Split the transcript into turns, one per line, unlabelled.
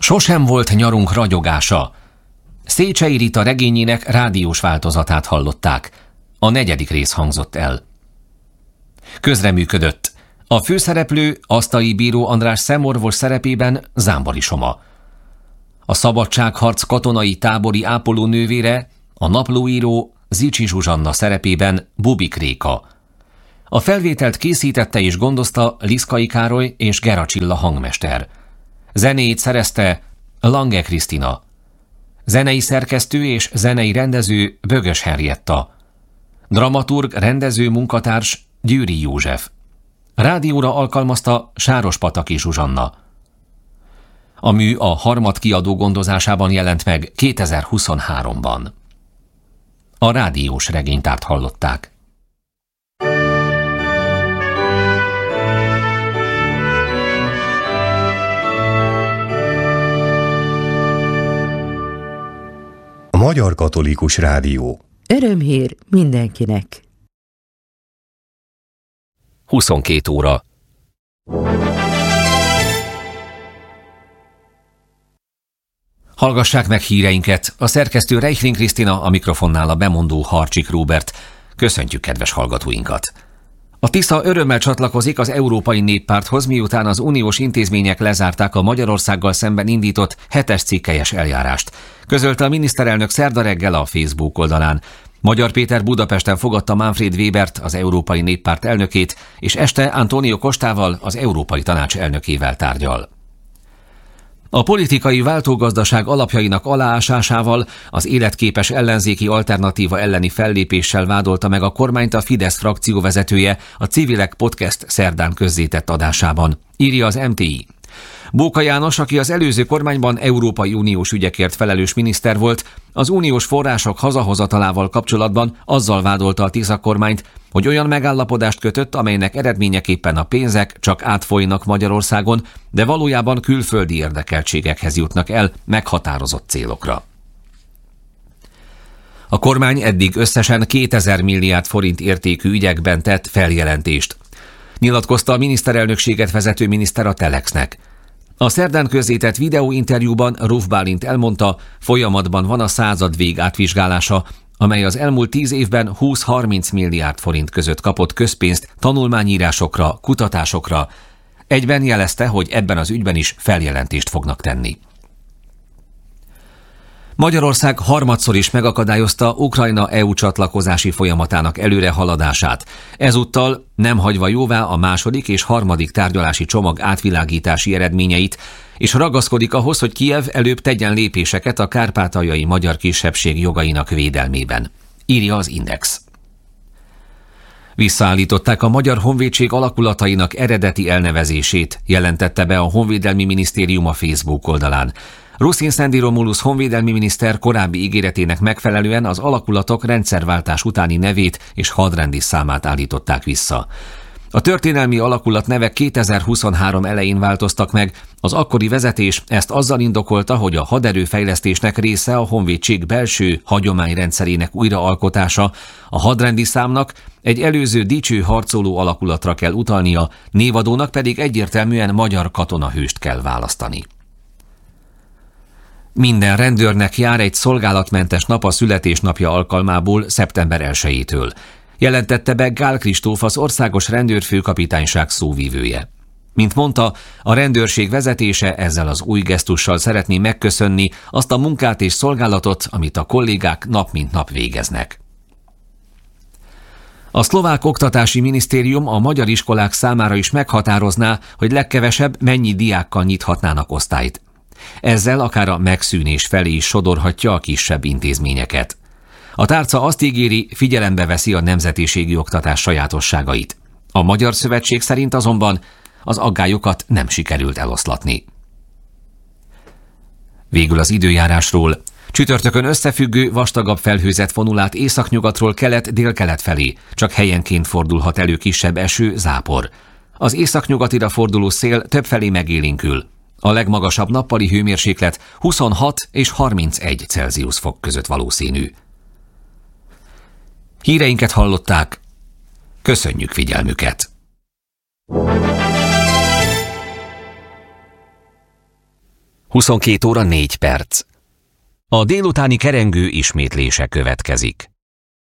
Sosem volt nyarunk ragyogása. Széchenyi Rita regényének rádiós változatát hallották. A 4. rész hangzott el. Közreműködött. A főszereplő Asztai bíró András szemorvos szerepében Zámbori Soma. A szabadságharc katonai tábori ápoló nővére, a naplóíró Zichy Zsuzsanna szerepében Bubik Réka. A felvételt készítette és gondozta Liszkai Károly és Gera Csilla hangmester. Zenéjét szerezte Lange Krisztina. Zenei szerkesztő és zenei rendező Bögös Henrietta. Dramaturg, rendező, munkatárs Győri József. Rádióra alkalmazta Sárospataki Zsuzsanna. A mű a Harmad kiadó gondozásában jelent meg 2023-ban. A rádiós regénytárt hallották.
A Magyar Katolikus Rádió.
Örömhír mindenkinek.
22 óra. Hallgassák meg híreinket. A szerkesztő Reichling Krisztina, a mikrofonnál a bemondó Harcsik Róbert. Köszöntjük kedves hallgatóinkat! A Tisza örömmel csatlakozik az Európai Néppárthoz, miután az uniós intézmények lezárták a Magyarországgal szemben indított 7-es cikkelyes eljárást. Közölte a miniszterelnök szerda reggel a Facebook oldalán. Magyar Péter Budapesten fogadta Manfred Webert, az Európai Néppárt elnökét, és este Antonio Costával, az Európai Tanács elnökével tárgyal. A politikai váltógazdaság alapjainak aláásásával, az életképes ellenzéki alternatíva elleni fellépéssel vádolta meg a kormányt a Fidesz frakció vezetője a Civilek Podcast szerdán közzétett adásában, írja az MTI. Bóka János, aki az előző kormányban Európai Uniós ügyekért felelős miniszter volt, az uniós források hazahozatalával kapcsolatban azzal vádolta a Tisza kormányt, hogy olyan megállapodást kötött, amelynek eredményeképpen a pénzek csak átfolynak Magyarországon, de valójában külföldi érdekeltségekhez jutnak el meghatározott célokra. A kormány eddig összesen 2000 milliárd forint értékű ügyekben tett feljelentést. Nyilatkozta a miniszterelnökséget vezető miniszter a Telexnek. A szerdán közzétett videóinterjúban Ruf Bálint elmondta, folyamatban van a századvég átvizsgálása, amely az elmúlt 10 évben 20-30 milliárd forint között kapott közpénzt tanulmányírásokra, kutatásokra. Egyben jelezte, hogy ebben az ügyben is feljelentést fognak tenni. Magyarország harmadszor is megakadályozta Ukrajna EU csatlakozási folyamatának előrehaladását. Ezúttal nem hagyva jóvá a második és harmadik tárgyalási csomag átvilágítási eredményeit, és ragaszkodik ahhoz, hogy Kijev előbb tegyen lépéseket a kárpátaljai magyar kisebbség jogainak védelmében, írja az Index. Visszaállították a Magyar Honvédség alakulatainak eredeti elnevezését, jelentette be a Honvédelmi Minisztérium a Facebook oldalán. Ruszin Szendi Romulus honvédelmi miniszter korábbi ígéretének megfelelően az alakulatok rendszerváltás utáni nevét és hadrendi számát állították vissza. A történelmi alakulat nevek 2023 elején változtak meg, az akkori vezetés ezt azzal indokolta, hogy a haderőfejlesztésnek része a honvédség belső hagyományrendszerének újraalkotása, a hadrendi számnak egy előző dicső harcoló alakulatra kell utalnia, névadónak pedig egyértelműen magyar katonahőst kell választani. Minden rendőrnek jár egy szolgálatmentes nap a születésnapja alkalmából szeptember 1-től. Jelentette be Gál Kristóf, az Országos Rendőrfőkapitányság szóvivője. Mint mondta, a rendőrség vezetése ezzel az új gesztussal szeretné megköszönni azt a munkát és szolgálatot, amit a kollégák nap mint nap végeznek. A szlovák oktatási minisztérium a magyar iskolák számára is meghatározná, hogy legkevesebb mennyi diákkal nyithatnának osztályt. Ezzel akár a megszűnés felé is sodorhatja a kisebb intézményeket. A tárca azt ígéri, figyelembe veszi a nemzetiségi oktatás sajátosságait. A Magyar Szövetség szerint azonban az aggályokat nem sikerült eloszlatni. Végül az időjárásról. Csütörtökön összefüggő, vastagabb felhőzet vonul át északnyugatról kelet-délkelet felé, csak helyenként fordulhat elő kisebb eső, zápor. Az északnyugatira forduló szél többfelé megélénkül. A legmagasabb nappali hőmérséklet 26 és 31 Celsius fok között valószínű. Híreinket hallották. Köszönjük figyelmüket! 22 óra 4 perc. A délutáni kerengő ismétlése következik.